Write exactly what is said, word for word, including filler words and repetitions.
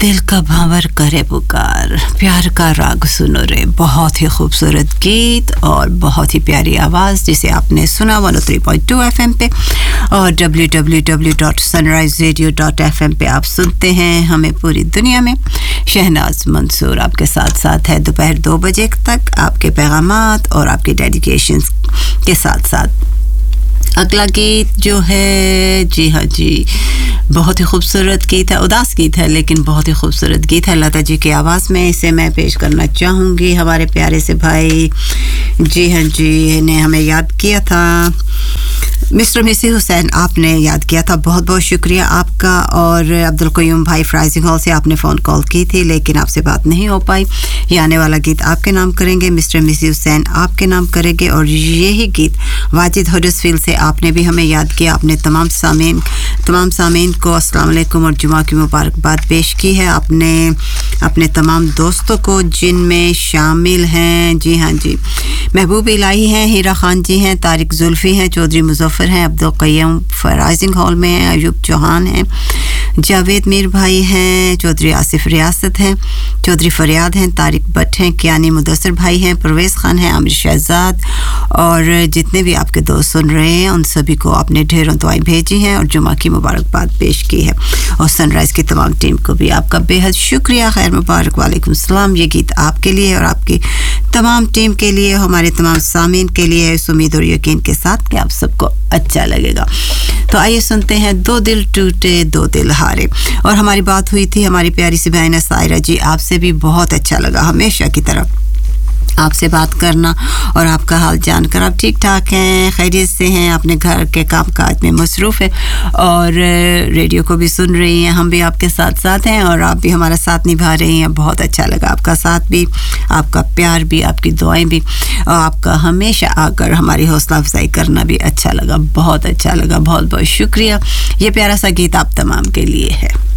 दिल का भावर करे पुकार, प्यार का राग सुनो रे। बहुत ही खूबसूरत गीत और बहुत ही प्यारी आवाज़ जिसे आपने सुना one O three point two F M पे और W W W dot sunrise radio dot F M पे आप सुनते हैं हमें पूरी दुनिया में। शहनाज मंसूर आपके साथ साथ है दोपहर दो बजे तक, आपके पैगामात और आपके डेडिकेशंस के साथ साथ। अगला गीत जो है, जी हाँ जी, बहुत ही खूबसूरत गीत है, उदास गीत है लेकिन बहुत ही खूबसूरत गीत है। लता जी की आवाज़ में इसे मैं पेश करना चाहूँगी। हमारे प्यारे से भाई, जी हाँ जी, ने हमें याद किया था, मिस्टर मिसेस हुसैन आपने याद किया था, बहुत बहुत शुक्रिया आपका। और अब्दुल क़य्यूम भाई फ्राइजिंग हॉल से आपने फ़ोन कॉल की थी लेकिन आपसे बात नहीं हो पाई। ये आने वाला गीत आपके नाम करेंगे, मिस्टर मिसेस हुसैन आपके नाम करेंगे। और यही गीत वाजिद हडर्सफील्ड से आपने भी हमें याद किया। आपने तमाम सामीन तमाम सामीन को अस्सलाम वालेकुम और जुमा की मुबारकबाद पेश की है। आपने अपने तमाम दोस्तों को जिनमें शामिल हैं, जी हाँ जी, महबूब इलाही हैं, हीरा खान जी हैं, तारिक जुल्फ़ी हैं, चौधरी मुजफ्फर हैं, अब्दुल क़य्यूम फ्राइजिंग हॉल में हैं, अयूब चौहान हैं, जावेद मीर भाई हैं, चौधरी आसिफ रियासत हैं, चौधरी फरियाद हैं, तारिक भट्ट हैं, कियानी मुदस्सिर भाई हैं, परवेज़ खान हैं, आमिर शहजाद और जितने भी आपके दोस्त सुन रहे हैं उन सभी को आपने ढेरों दुआएं भेजी हैं और जुमा की मुबारकबाद पेश की है। और सनराइज़ की तमाम टीम को भी आपका बेहद शुक्रिया, खैर मुबारक, वालेकुम सलाम। ये गीत आपके लिए और आपकी तमाम टीम के लिए, हमारे तमाम सामीन के लिए, इस उम्मीद और यकीन के साथ कि आप सबको अच्छा लगेगा। तो आइए सुनते हैं दो दिल टूटे दो दिल हारे। और हमारी बात हुई थी हमारी प्यारी सी बहन सायरा जी, आपसे भी बहुत अच्छा लगा हमेशा की तरह आपसे बात करना और आपका हाल जानकर। आप ठीक ठाक हैं, खैरियत से हैं, अपने घर के काम काज में मसरूफ़ हैं और रेडियो को भी सुन रही हैं। हम भी आपके साथ साथ हैं और आप भी हमारा साथ निभा रही हैं। बहुत अच्छा लगा आपका साथ भी, आपका प्यार भी, आपकी दुआएं भी और आपका हमेशा आकर हमारी हौसला अफजाई करना भी अच्छा लगा, बहुत अच्छा लगा। बहुत बहुत शुक्रिया। ये प्यारा सा गीत आप तमाम के लिए है।